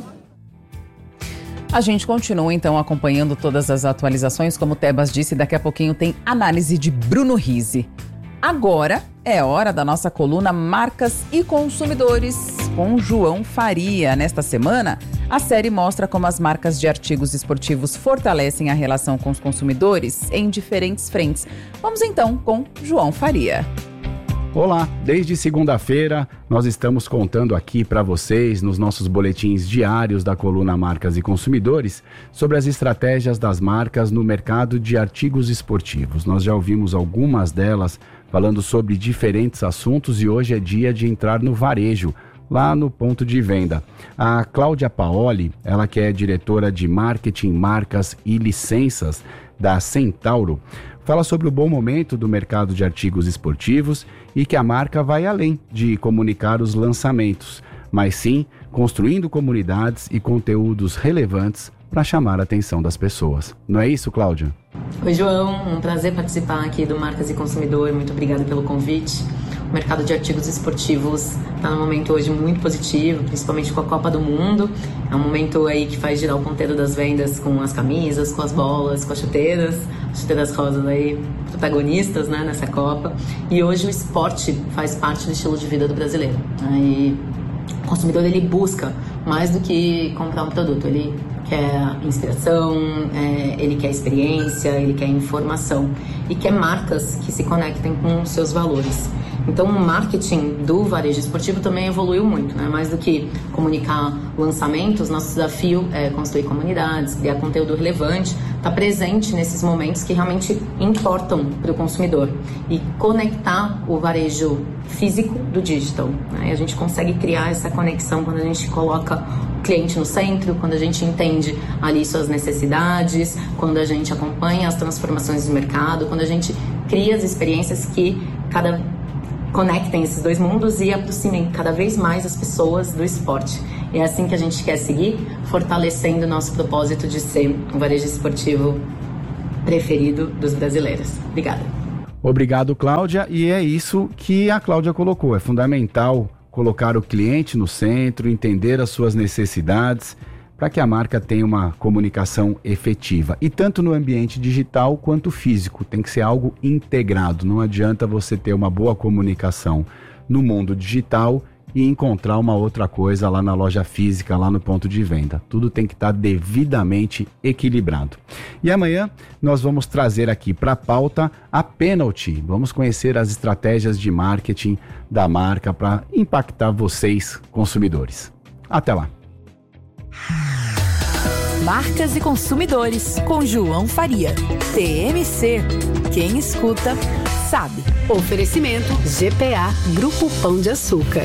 A gente continua então acompanhando todas as atualizações. Como o Tebas disse, daqui a pouquinho tem análise de Bruno Rizzi. Agora é hora da nossa coluna Marcas e Consumidores com João Faria. Nesta semana, a série mostra como as marcas de artigos esportivos fortalecem a relação com os consumidores em diferentes frentes. Vamos então com João Faria. Olá, desde segunda-feira nós estamos contando aqui para vocês nos nossos boletins diários da coluna Marcas e Consumidores sobre as estratégias das marcas no mercado de artigos esportivos. Nós já ouvimos algumas delas falando sobre diferentes assuntos e hoje é dia de entrar no varejo, lá no ponto de venda. A Cláudia Paoli, ela que é diretora de marketing, marcas e licenças da Centauro, fala sobre o bom momento do mercado de artigos esportivos e que a marca vai além de comunicar os lançamentos, mas sim construindo comunidades e conteúdos relevantes para chamar a atenção das pessoas. Não é isso, Cláudia? Oi, João. Um prazer participar aqui do Marcas e Consumidor. Muito obrigada pelo convite. O mercado de artigos esportivos está num momento hoje muito positivo, principalmente com a Copa do Mundo. É um momento aí que faz girar o ponteiro das vendas com as camisas, com as bolas, com as chuteiras rosas aí, protagonistas, né, nessa Copa. E hoje o esporte faz parte do estilo de vida do brasileiro. E o consumidor, ele busca mais do que comprar um produto, ele quer inspiração, ele quer experiência, ele quer informação e quer marcas que se conectem com os seus valores. Então, o marketing do varejo esportivo também evoluiu muito, né? Mais do que comunicar lançamentos, nosso desafio é construir comunidades, criar conteúdo relevante, estar presente nesses momentos que realmente importam para o consumidor e conectar o varejo físico do digital, né? E a gente consegue criar essa conexão quando a gente coloca o cliente no centro, quando a gente entende ali suas necessidades, quando a gente acompanha as transformações do mercado, quando a gente cria as experiências que conectem esses dois mundos e aproximem cada vez mais as pessoas do esporte. E é assim que a gente quer seguir, fortalecendo o nosso propósito de ser o varejo esportivo preferido dos brasileiros. Obrigada. Obrigado, Cláudia. E é isso que a Cláudia colocou. É fundamental colocar o cliente no centro, entender as suas necessidades, para que a marca tenha uma comunicação efetiva. E tanto no ambiente digital quanto físico, tem que ser algo integrado. Não adianta você ter uma boa comunicação no mundo digital e encontrar uma outra coisa lá na loja física, lá no ponto de venda. Tudo tem que estar devidamente equilibrado. E amanhã nós vamos trazer aqui para a pauta a Penalty. Vamos conhecer as estratégias de marketing da marca para impactar vocês, consumidores. Até lá! Marcas e Consumidores, com João Faria. TMC. Quem escuta, sabe. Oferecimento GPA, Grupo Pão de Açúcar.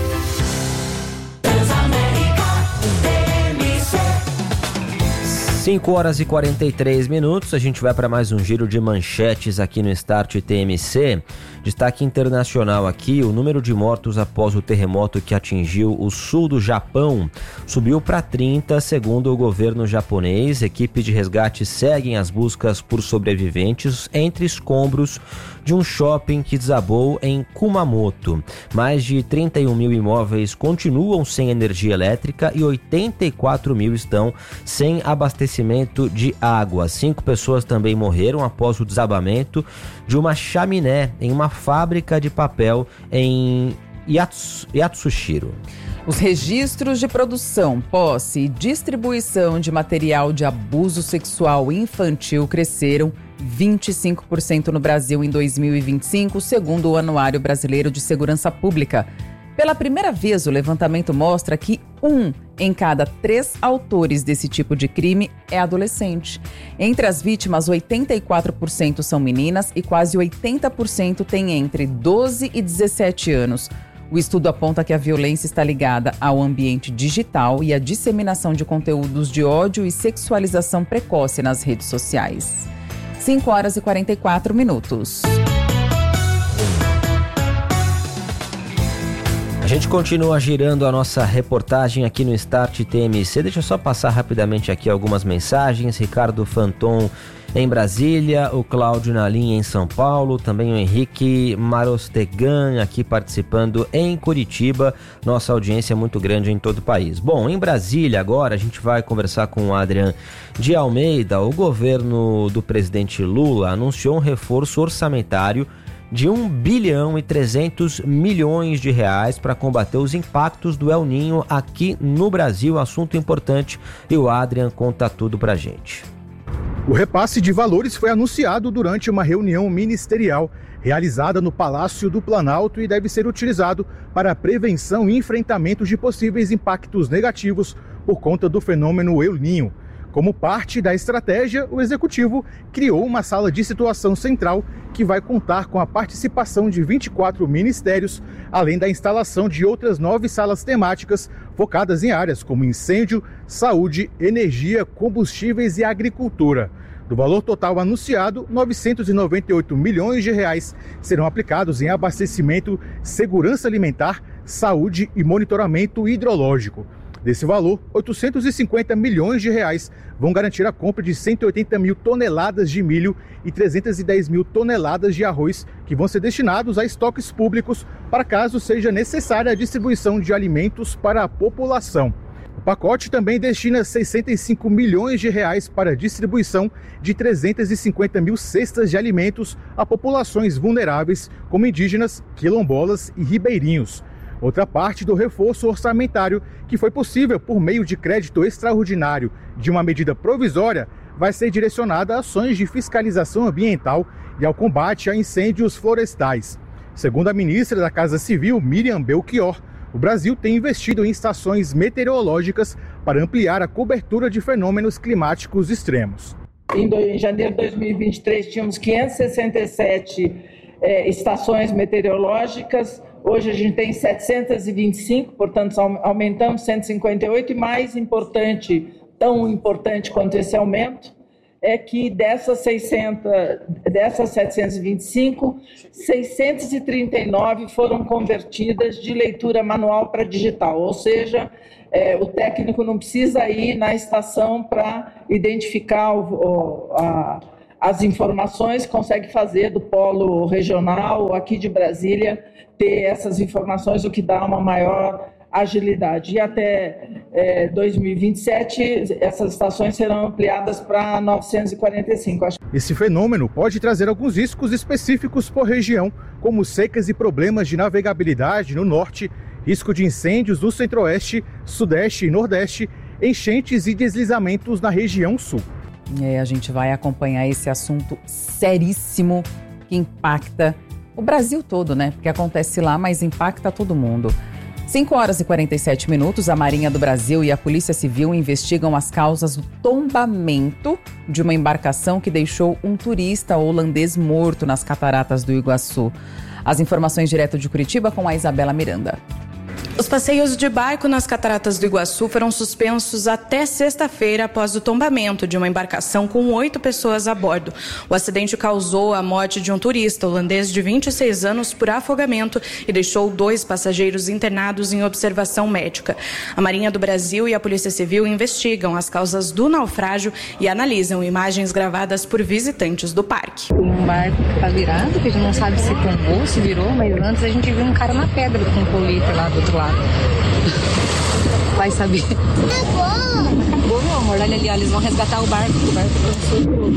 5 horas e 43 minutos, a gente vai para mais um giro de manchetes aqui no Start TMC. Destaque internacional aqui, o número de mortos após o terremoto que atingiu o sul do Japão subiu para 30, segundo o governo japonês. Equipes de resgate seguem as buscas por sobreviventes entre escombros de um shopping que desabou em Kumamoto. Mais de 31 mil imóveis continuam sem energia elétrica e 84 mil estão sem abastecimento de água. 5 pessoas também morreram após o desabamento de uma chaminé em uma fábrica de papel em Yatsushiro. Os registros de produção, posse e distribuição de material de abuso sexual infantil cresceram 25% no Brasil em 2025, segundo o Anuário Brasileiro de Segurança Pública. Pela primeira vez, o levantamento mostra que 1 em cada 3 autores desse tipo de crime é adolescente. Entre as vítimas, 84% são meninas e quase 80% têm entre 12 e 17 anos. O estudo aponta que a violência está ligada ao ambiente digital e à disseminação de conteúdos de ódio e sexualização precoce nas redes sociais. 5 horas e 44 minutos. A gente continua girando a nossa reportagem aqui no Start TMC. Deixa eu só passar rapidamente aqui algumas mensagens. Ricardo Fanton em Brasília, o Cláudio na linha em São Paulo, também o Henrique Marostegan aqui participando em Curitiba. Nossa audiência é muito grande em todo o país. Bom, em Brasília agora a gente vai conversar com o Adrian de Almeida. O governo do presidente Lula anunciou um reforço orçamentário de 1 bilhão e 300 milhões de reais para combater os impactos do El Niño aqui no Brasil. Assunto importante e o Adrian conta tudo pra gente. O repasse de valores foi anunciado durante uma reunião ministerial realizada no Palácio do Planalto e deve ser utilizado para a prevenção e enfrentamento de possíveis impactos negativos por conta do fenômeno El Niño. Como parte da estratégia, o Executivo criou uma sala de situação central que vai contar com a participação de 24 ministérios, além da instalação de outras 9 salas temáticas focadas em áreas como incêndio, saúde, energia, combustíveis e agricultura. Do valor total anunciado, 998 milhões de reais serão aplicados em abastecimento, segurança alimentar, saúde e monitoramento hidrológico. Desse valor, 850 milhões de reais vão garantir a compra de 180 mil toneladas de milho e 310 mil toneladas de arroz, que vão ser destinados a estoques públicos para caso seja necessária a distribuição de alimentos para a população. O pacote também destina 65 milhões de reais para a distribuição de 350 mil cestas de alimentos a populações vulneráveis, como indígenas, quilombolas e ribeirinhos. Outra parte do reforço orçamentário, que foi possível por meio de crédito extraordinário de uma medida provisória, vai ser direcionada a ações de fiscalização ambiental e ao combate a incêndios florestais. Segundo a ministra da Casa Civil, Miriam Belchior, o Brasil tem investido em estações meteorológicas para ampliar a cobertura de fenômenos climáticos extremos. Em janeiro de 2023, tínhamos 567 estações meteorológicas. Hoje a gente tem 725, portanto aumentamos 158 e mais importante, tão importante quanto esse aumento, é que dessas 725, 639 foram convertidas de leitura manual para digital, ou seja, o técnico não precisa ir na estação para identificar as informações, consegue fazer do polo regional, aqui de Brasília, ter essas informações, o que dá uma maior agilidade. E até 2027, essas estações serão ampliadas para 945. Esse fenômeno pode trazer alguns riscos específicos por região, como secas e problemas de navegabilidade no norte, risco de incêndios no centro-oeste, sudeste e nordeste, enchentes e deslizamentos na região sul. A gente vai acompanhar esse assunto seríssimo que impacta o Brasil todo, né? Porque acontece lá, mas impacta todo mundo. 5 horas e 47 minutos, a Marinha do Brasil e a Polícia Civil investigam as causas do tombamento de uma embarcação que deixou um turista holandês morto nas cataratas do Iguaçu. As informações direto de Curitiba com a Isabela Miranda. Os passeios de barco nas cataratas do Iguaçu foram suspensos até sexta-feira após o tombamento de uma embarcação com 8 pessoas a bordo. O acidente causou a morte de um turista holandês de 26 anos por afogamento e deixou 2 passageiros internados em observação médica. A Marinha do Brasil e a Polícia Civil investigam as causas do naufrágio e analisam imagens gravadas por visitantes do parque. Um barco que está virado, que a gente não sabe se tombou, se virou, mas antes a gente viu um cara na pedra com um colete lá do outro lado. Vai saber. Acabou, meu amor. Olha ali, ó, eles vão resgatar o barco. O barco passou.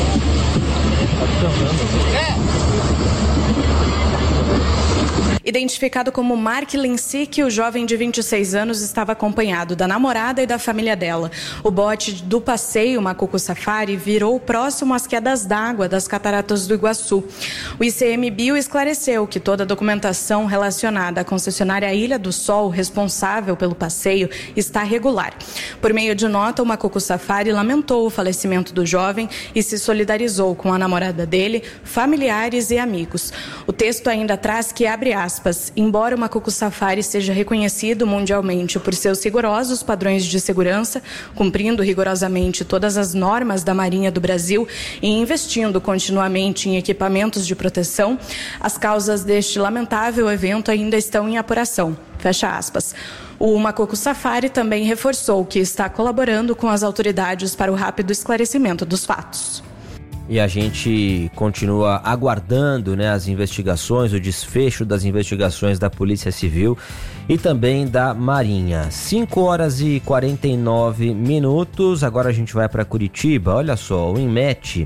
Identificado como Mark Lensick, o jovem de 26 anos estava acompanhado da namorada e da família dela. O bote do passeio Macuco Safari virou próximo às quedas d'água das cataratas do Iguaçu. O ICMBio esclareceu que toda a documentação relacionada à concessionária Ilha do Sol, responsável pelo passeio, está regular. Por meio de nota, o Macuco Safari lamentou o falecimento do jovem e se solidarizou com a namorada dele, familiares e amigos. O texto ainda traz que, abre aspas, embora o Macuco Safari seja reconhecido mundialmente por seus rigorosos padrões de segurança, cumprindo rigorosamente todas as normas da Marinha do Brasil e investindo continuamente em equipamentos de proteção, as causas deste lamentável evento ainda estão em apuração. Fecha aspas. O Macuco Safari também reforçou que está colaborando com as autoridades para o rápido esclarecimento dos fatos. E a gente continua aguardando, né, as investigações, o desfecho das investigações da Polícia Civil e também da Marinha. 5 horas e 49 minutos, agora a gente vai para Curitiba. Olha só, o INMET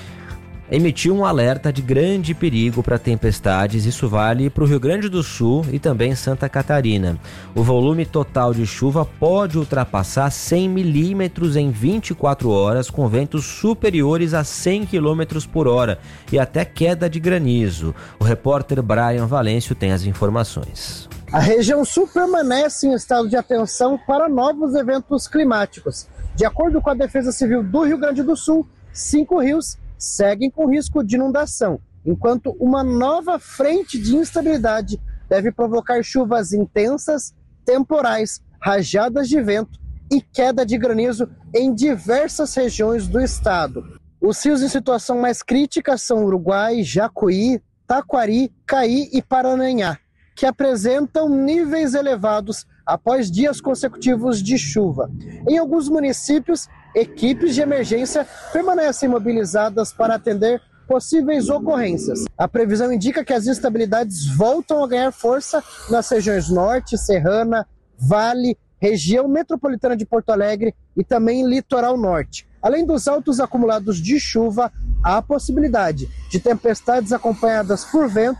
emitiu um alerta de grande perigo para tempestades. Isso vale para o Rio Grande do Sul e também Santa Catarina. O volume total de chuva pode ultrapassar 100 milímetros em 24 horas, com ventos superiores a 100 quilômetros por hora e até queda de granizo. O repórter Brian Valêncio tem as informações. A região sul permanece em estado de atenção para novos eventos climáticos. De acordo com a Defesa Civil do Rio Grande do Sul, 5 rios seguem com risco de inundação, enquanto uma nova frente de instabilidade deve provocar chuvas intensas, temporais, rajadas de vento e queda de granizo em diversas regiões do estado. Os rios em situação mais crítica são Uruguai, Jacuí, Taquari, Caí e Paranhá, que apresentam níveis elevados após dias consecutivos de chuva. Em alguns municípios, equipes de emergência permanecem mobilizadas para atender possíveis ocorrências. A previsão indica que as instabilidades voltam a ganhar força nas regiões Norte, Serrana, Vale, região metropolitana de Porto Alegre e também litoral norte. Além dos altos acumulados de chuva, há a possibilidade de tempestades acompanhadas por ventos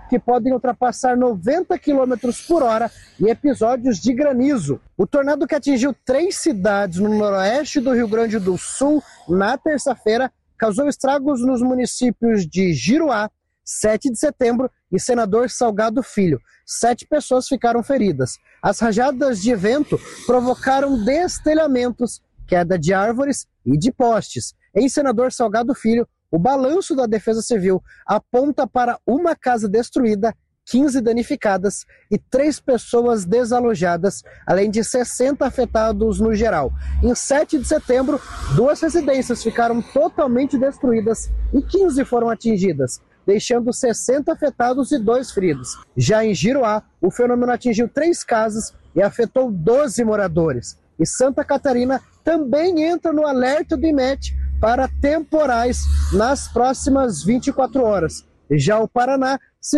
que podem ultrapassar 90 km por hora e episódios de granizo. O tornado que atingiu 3 cidades no noroeste do Rio Grande do Sul na terça-feira causou estragos nos municípios de Giruá, 7 de Setembro e Senador Salgado Filho. 7 pessoas ficaram feridas. As rajadas de vento provocaram destelhamentos, queda de árvores e de postes. Em Senador Salgado Filho, o balanço da Defesa Civil aponta para uma casa destruída, 15 danificadas e 3 pessoas desalojadas, além de 60 afetados no geral. Em 7 de setembro, 2 residências ficaram totalmente destruídas e 15 foram atingidas, deixando 60 afetados e 2 feridos. Já em Giruá, o fenômeno atingiu 3 casas e afetou 12 moradores. E Santa Catarina também entra no alerta do IMET para temporais nas próximas 24 horas. Já o Paraná